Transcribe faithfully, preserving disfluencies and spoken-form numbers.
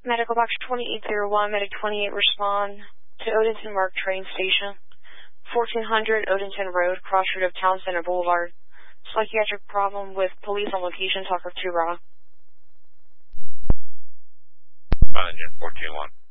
Medical box twenty-eight oh one, Medic twenty-eight, respond to Odenton Mark train station, fourteen hundred Odenton Road, crossroad of Town Center Boulevard. Psychiatric problem with police on location, talk of two raw. Fine, fourteen one.